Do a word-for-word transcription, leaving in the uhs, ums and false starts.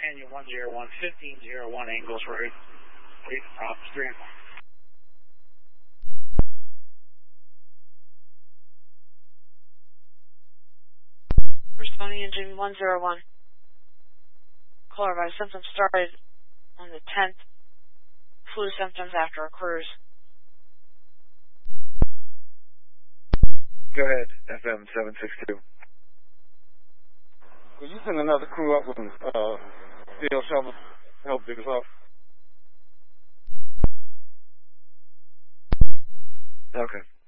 Canyon one zero one, fifteen oh one Angles Road. Three, uh, three and one. Responding engine one zero one. Caller by symptoms started on the tenth. Flu symptoms after a cruise. Go ahead, F M seven six two. Could you send another crew up with uh, steel shovels to help dig us off? Okay.